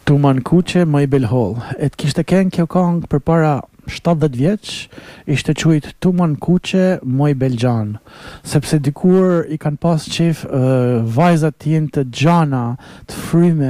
Tuman Kuqe, më i belholl. E të kishte kënë kjo këngë për para 70 vjeç, ishte quajt Tuman Kuqe, më i belgjan. Sepse dikur i kanë pas qef vajzat të jenë të gjana, të fryme,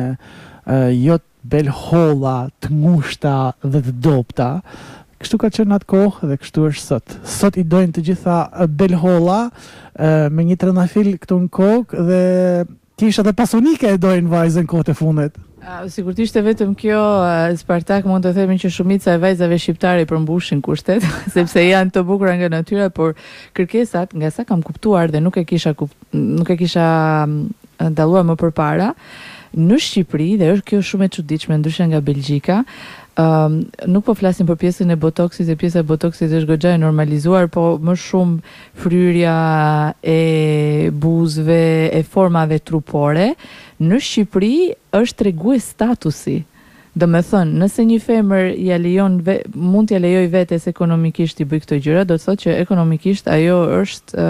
jo të belholla, të ngushta dhe të dopta. Kështu ka qenë atë kohë dhe kështu është sot. Sot i dojnë të gjitha belholla, me një trëndafil këtu në kokë dhe tisha dhe pasonike e dojnë vajzën kohët e fundet. Sikur të ishte vetëm kjo, Spartak, mund të themi që shumica e vajzave shqiptare i përmbushin kushtet, sepse janë të bukura nga natyra, por kërkesat, nga sa kam kuptuar dhe nuk e kisha dalluar më përpara, në Shqipëri, dhe është kjo shumë e çuditshme ndryshe nga Belgjika, nuk po flasim për pjesën e botoksit, se pjesa e botoksit është goxha e normalizuar, po më shumë fryrja e buzëve, e formave trupore. Në Shqipëri është tregues statusi. Do me thënë, nëse një femër mund t'ja lejoj vetes ekonomikisht i bëj këto gjëra, do të thotë që ekonomikisht ajo është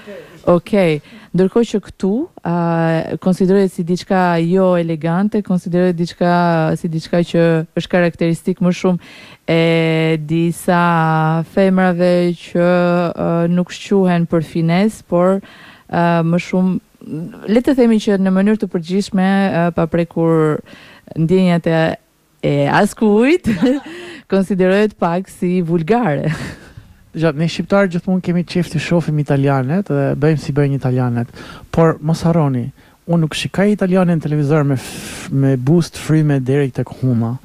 okay. Ndërkohë që këtu konsiderohet si diçka jo elegante, konsiderohet si diçka që është karakteristik më shumë e disa femrave që nuk shquhen për fines, por më shumë, le të themi që në mënyrë të përgjithshme, pa prekur ndjenjat e askujt, konsiderohet pak si vulgare. Ne shqiptarë gjithmonë kemi qef të shohim italianet dhe bëjmë si bëjnë italianet, por mos harroni, unë nuk shikaj italiane në televizor me buzë të fryme deri tek huma.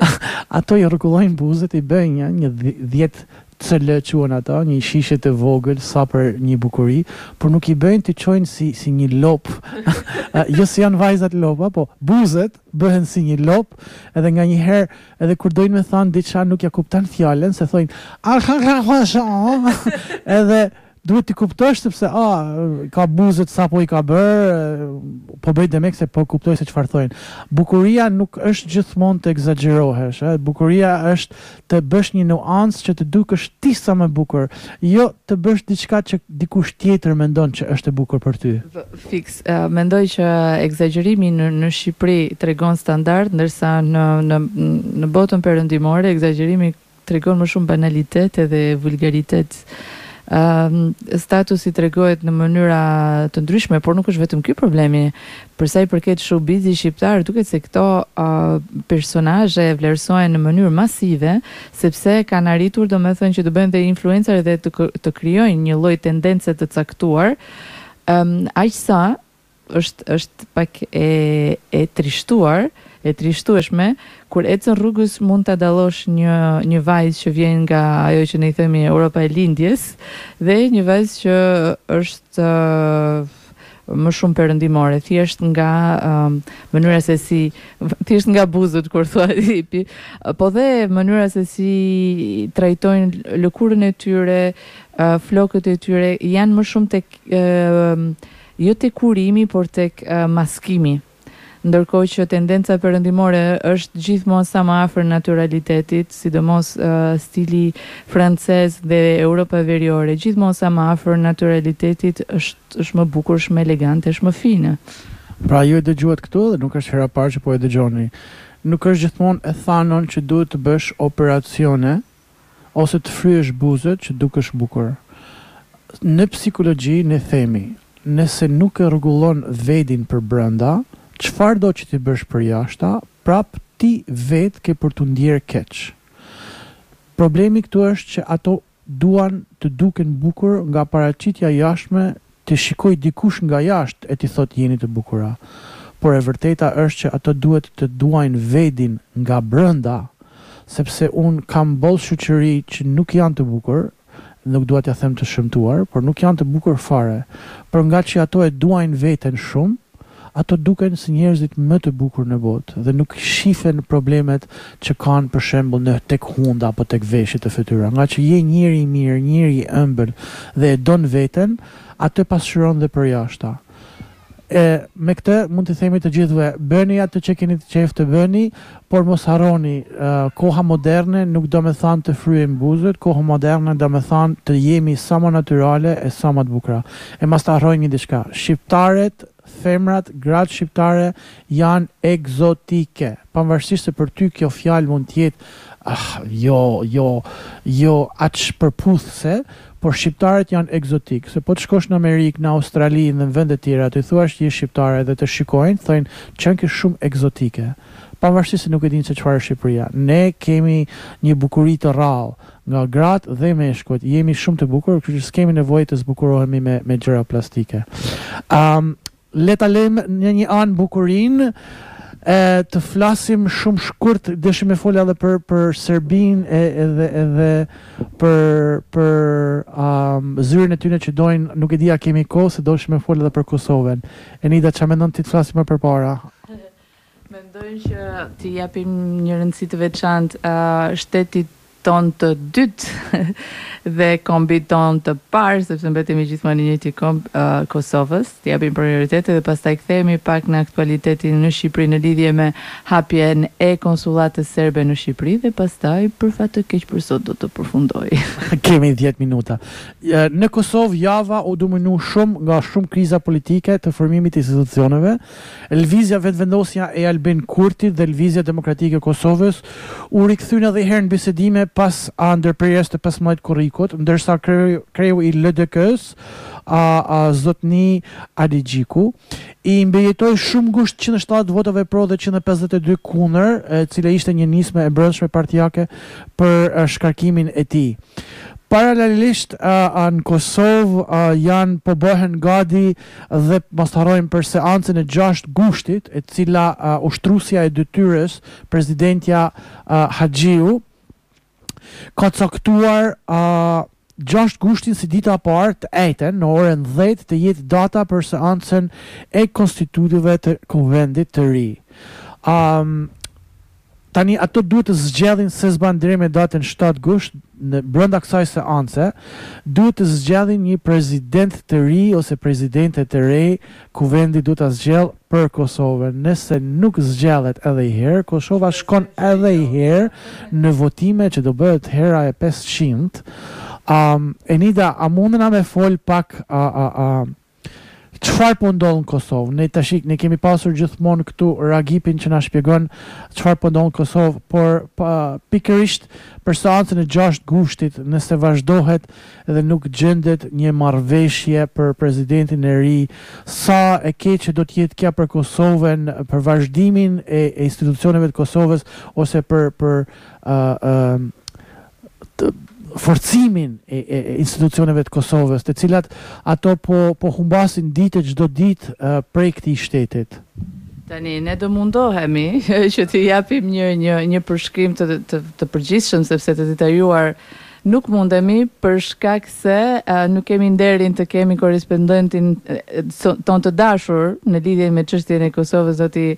Ato i rregullojnë buzët, i bëjnë një 10 cl quhen ata, një shishe të vogël sa për një bukuri, por nuk i bëjnë të çojnë si një lop. Jo si janë vajzat lopa, po buzët bëhen si një lop, edhe nga një herë, edhe kur dojnë me thanë diçka nuk ja kuptan fjalën, se thojnë edhe duhet t'i kuptosh sepse ka buzët sa po i ka bërë, po bëj demek se po kuptoj se çfarë thojnë. Bukuria nuk është gjithmonë të egzagerohesh, bukuria është të bësh një nuancë që të dukesh ti sa më bukur, jo të bësh diçka që dikush tjetër mendon që është e bukur për ty. Fiks, mendoj që egzagjerimi në Shqipëri tregon standard, ndërsa në botën perëndimore egzagjerimi tregon më shumë banalitet edhe vulgaritet. Statusi tregohet në mënyra të ndryshme, por nuk është vetëm ky problemi. Për sa i përket showbizit shqiptar, duket se këto personazhe vlerësohen në mënyrë masive, sepse kanë arritur, domethënë, që të bëjnë dhe influencer dhe të krijojnë një lloj tendence të caktuar, aq sa është pak e trishtueshme kur ecën rrugës mund ta dallosh një vajzë që vjen nga ajo që ne i themi Europa e lindjes dhe një vajzë që është më shumë perëndimore, thjesht nga mënyra se si, thjesht nga buzët kur thua hipi, po dhe mënyra se si trajtojnë lëkurën e tyre, flokët e tyre janë më shumë tek jo tek kurimi, por tek maskimi. Ndërkohë që tendenca perëndimore është gjithmonë sa më afër naturalitetit, sidomos stili francez dhe Europa veriore, gjithmonë sa më afër naturalitetit është më bukur, është më elegante, është më fine. Pra ju e dëgjuat këtu dhe nuk është hera parë që po e dëgjoni. Nuk është gjithmonë e thanon që duhet të bësh operacione ose të fryesh buzët që dukesh bukur. Në psikologji ne themi, nëse nuk e rregullon vedin për brenda, çfarë do që ti bësh për jashta, prap ti vetë ke për të ndjerë keq. Problemi këtu është që ato duan të duken bukur nga paraqitja jashtme, të shikoj dikush nga jashtë e ti thot jeni të bukura. Por e vërteta është që ato duhet të duajnë vedin nga brenda, sepse unë kam boll shoqëri që nuk janë të bukur, nuk dua t'ja them të shëmtuar, por nuk janë të bukur fare. Por nga që ato e duajnë veten shumë, ato duken si njerëzit më të bukur në botë dhe nuk shifen problemet që kanë për shembull në tek hunda apo tek veshjet e fytyra. Nga që je njeri i mirë, njeri i ëmbël dhe e don veten, atë pasqyron dhe për jashta. Me këtë mund të themi të gjithëve, bëni atë që keni të qejf të bëni, por mos harroni, koha moderne nuk do me thanë të fryejmë buzët, koha moderne do me thanë të jemi sa më natyrale e sa më të bukura. E mas të harrojnë një diçka, shqiptarët femrat, gratë shqiptare janë egzotike. Pavarësisht se për ty kjo fjalë mund të jetë jo aq përputhse, por shqiptarët janë egzotik. Se po të shkosh në Amerikë, në Australi, në vende tjera, të thuash që je shqiptare dhe të shikojnë, thonë çan ke shumë egzotike. Pavarësisht se nuk e dinë se çfarë është Shqipëria. Ne kemi një bukuri të rrallë nga gratë dhe meshkujt. Jemi shumë të bukur, kështu që s'kemi nevojë të zbukurohemi me gjëra plastike. Le ta lëmë në një anë bukurinë, të flasim shumë shkurt, dëshim e folja edhe për Serbinë edhe për zyrën e tyre që dojnë, nuk e dia kemi kohë, se dëshim e folja edhe për Kosovën. Enida, çfarë mendon ti të flasim më përpara? Mendoj që t'i japim një rëndësi të veçantë shtetit ton të dytë dhe kombit ton të parë, sepse mbetemi gjithmonë në njëjti komb, Kosovës, t'i japim prioritete dhe pastaj kthehemi pak në aktualitetin në Shqipëri në lidhje me hapjen e konsullatës serbe në Shqipëri dhe pastaj për fat të keq për sot do të përfundoj. Kemi 10 minuta. Në Kosovë java u dominu shumë nga shumë kriza politike të formimit të institucioneve. Lëvizja vetëvendosja e Albin Kurtit dhe Lëvizja Demokratike e Kosovës u rikthyen edhe herë në bisedime pas ndërprerjes të 15 korrikut, ndërsa kreu i LDK-s, zotni Adigjiku, i mbijetoi shumë ngusht 107 votave pro dhe 152 kundër, e cila ishte një nismë e brendshme partijake për shkarkimin e tij. Paralelisht në Kosovë janë po bëhen gati dhe mos harrojmë për seancën e 6 gushtit, e cila ushtruesja e detyrës, presidentja Haxhiu, ka caktuar 6 gushtin si dita e parë të ejten në orën 10 të jetë data për seancën e konstitutive të konventit të ri. Tani ato duhet të zgjedhin se s'ban deri me datën 7 gusht, në brenda kësaj seance duhet të zgjedhin një president të ri ose presidente të re, kuvendi duhet ta zgjidhë për Kosovën. Nëse nuk zgjedhet edhe një herë, Kosova shkon edhe një herë në votime që do bëhet hera e 500. Enida, a mundena me fol pak çfarë po ndodh në Kosovë? Ne kemi pasur gjithmonë këtu Ragipin që na shpjegon çfarë po ndodh në Kosovë, por pikërisht për seancën e 6 gushtit, nëse vazhdohet dhe nuk gjendet një marrëveshje për presidentin e ri, sa e keqe do të jetë kjo për Kosovën, për vazhdimin e institucioneve të Kosovës ose për forcimin e institucioneve të Kosovës, të cilat ato po humbasin ditë çdo ditë prej këtij shtetit. Tani ne do mundohemi që t'i japim një përshkrim të përgjithshëm, sepse të detajuar nuk mundemi për shkak se nuk kemi nderin të kemi korrespondentin ton të dashur në lidhje me çështjen e Kosovës, zoti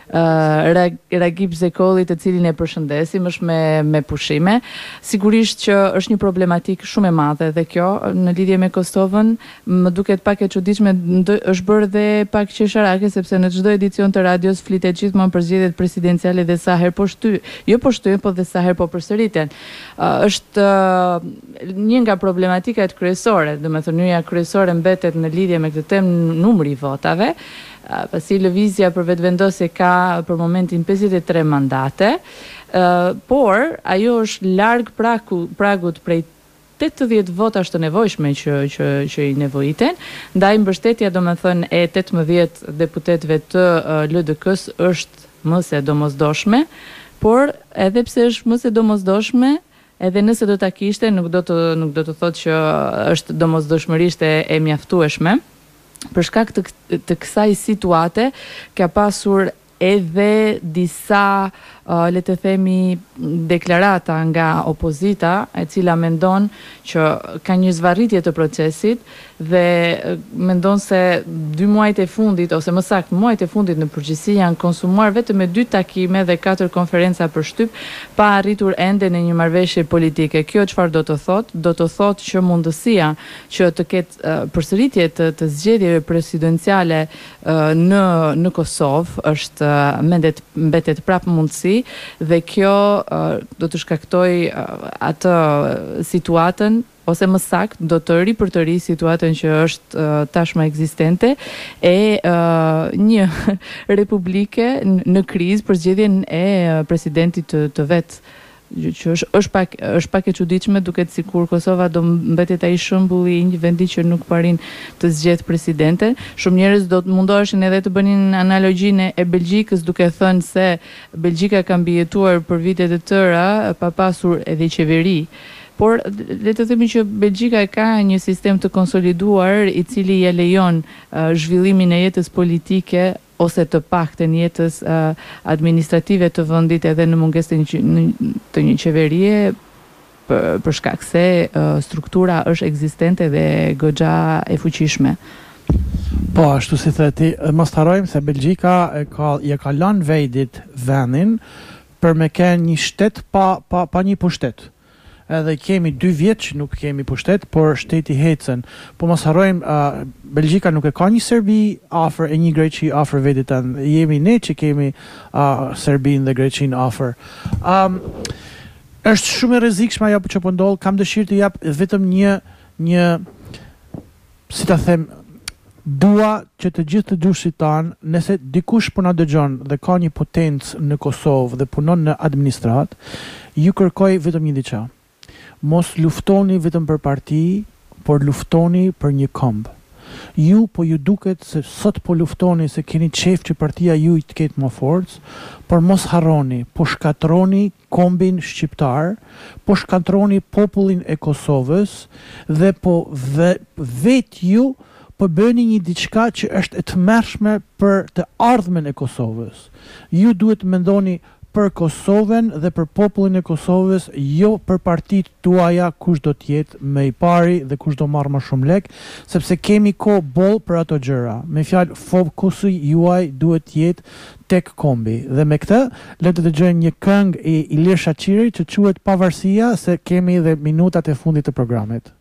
Ragip Zekolli, të cilin e përshëndesim, është me pushime. Sigurisht që është një problematik shumë e madhe dhe kjo në lidhje me Kosovën më duket pak e çuditshme, është bërë dhe pak qesharake, sepse në çdo edicion të radios flitet gjithmonë për zgjedhjet presidenciale dhe sa herë po shtyhen, po dhe sa herë po përsëriten. Është një nga problematikat kryesore, domethënë nyja kryesore mbetet në lidhje me këtë temë numri i votave. Pasi lëvizja për vetëvendosje ka për momentin 53 mandate, por ajo është larg pragut prej 80 votash të nevojshme që i nevojiten, ndaj mbështetja domethënë e 18 deputetëve të LDK-s është më se domosdoshme, por edhe pse është më se domosdoshme, edhe nëse do ta kishte, nuk do të thotë që është domosdoshmërisht e mjaftueshme. Për shkak të kësaj situate ka pasur edhe disa, le të themi, deklarata nga opozita, e cila mendon që ka një zvarritje të procesit dhe mendon se 2 muajt e fundit, ose më saktë muajt e fundit në përgjithësi janë konsumuar vetëm me 2 takime dhe 4 konferenca për shtyp, pa arritur ende në një marrëveshje politike. Kjo çfarë do të thotë? Do të thotë që mundësia që të ketë përsëritje të zgjedhjeve presidenciale në Kosovë është mbetet prapë mundësi, dhe kjo do të shkaktoj atë situatën ose më sakt do të ripërtëri situatën që është tashmë ekzistente e një republike në krizë për zgjedhjen e presidentit të vet, që është pak e çuditshme, duket sikur Kosova do mbetet ai shembulli i një vendi që nuk parin të zgjedh presidente. Shumë njerëz do të mundoheshin edhe të bënin analogjinë e Belgjikës, duke thënë se Belgjika ka mbijetuar për vite të tëra pa pasur edhe qeveri. Por le të themi që Belgjika ka një sistem të konsoliduar i cili ja lejon zhvillimin e jetës politike ose të paktën jetës administrative të vendit edhe në mungesë të një qeverie për shkak se struktura është ekzistente dhe goxha e fuqishme. Po, ashtu si the ti, mos harrojmë se Belgjika ja ka lënë vendit vendin për me kenë një shtet pa një pushtet. Edhe kemi 2 vjet që nuk kemi pushtet, por shteti hecën. Po mos harrojmë, Belgjika nuk e ka një Serbi afër e një Greqi afër vetit tanë. Jemi ne që kemi Serbinë dhe Greqinë afër. Është shumë e rrezikshme ajo që po ndodh. Kam dëshirë të jap vetëm një si ta them, dua që të gjithë të djushit tanë, nëse dikush po na dëgjon dhe ka një potencë në Kosovë dhe punon në administrat, ju kërkoj vetëm një diçka. Mos luftoni vetëm për parti, por luftoni për një këmbë. Ju duket se sot po luftoni se keni qef që partia ju të ketë më forcë, por mos harroni, po shkatroni kombin shqiptar, po shkatroni popullin e Kosovës dhe vetë ju po bëni një diçka që është e tmerrshme për të ardhmen e Kosovës. Ju duhet të mendoni për Kosovën dhe për popullin e Kosovës, jo për partitë tuaja kush do të jetë më i pari dhe kush do marrë më shumë lek, sepse kemi kohë boll për ato gjëra. Me fjalë, fokusi juaj duhet të jetë tek kombi. Dhe me këtë, le të dëgjojmë një këngë e Ilir Shaqiri që quhet Pavarësia, se kemi edhe minutat e fundit të programit.